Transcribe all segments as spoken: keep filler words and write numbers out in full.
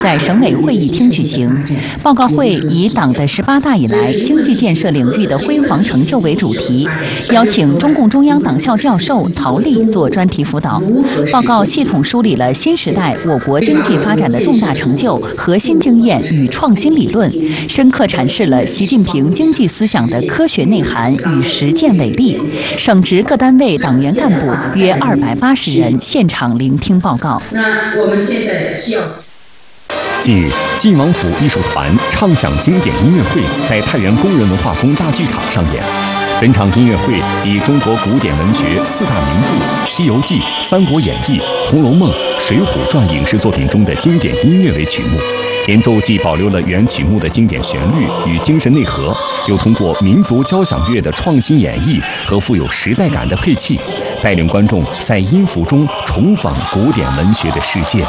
在省委会议厅举行。报告会以党的十八大以来经济建设领域的辉煌成就为主题，邀请中共中央党校教授曹丽做专题辅导。报告系统梳理了新时代我国经济发展的重大成就、核心经验与创新理论，深刻阐释了习近平经济思想的科学内涵与实践伟力。省直各单位党员干部约二百八十人现场聆听报告。 那我们现在需要。 近日，晋王府艺术团畅享经典音乐会在太原工人文化宫大剧场上演。本场音乐会以中国古典文学四大名著《西游记》《三国演义》《红楼梦》《水浒传》影视作品中的经典音乐为曲目，演奏既保留了原曲目的经典旋律与精神内核，又通过民族交响乐的创新演绎和富有时代感的配器，带领观众在音符中重访古典文学的世界。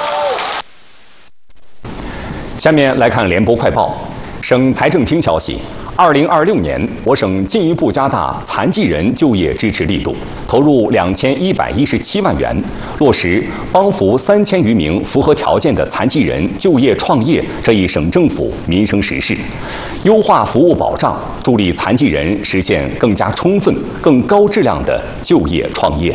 下面来看联播快报。省财政厅消息，二零二六年，我省进一步加大残疾人就业支持力度，投入两千一百一十七万元，落实帮扶三千余名符合条件的残疾人就业创业这一省政府民生实事，优化服务保障，助力残疾人实现更加充分、更高质量的就业创业。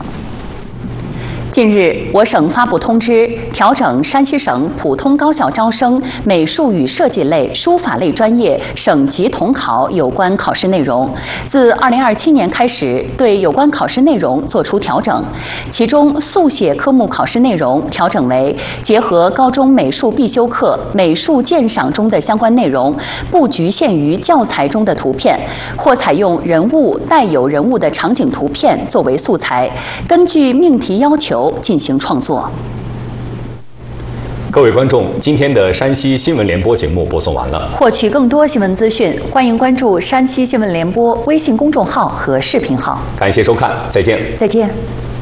近日，我省发布通知，调整山西省普通高校招生美术与设计类、书法类专业省级统考有关考试内容，自二零二七年开始对有关考试内容作出调整。其中，速写科目考试内容调整为结合高中美术必修课美术鉴赏中的相关内容，不局限于教材中的图片，或采用人物带有人物的场景图片作为素材，根据命题要求进行创作。 各位观众，今天的山西新闻联播节目播送完了。 获取更多新闻资讯，欢迎关注山西新闻联播微信公众号和视频号。 感谢收看，再见。 再见。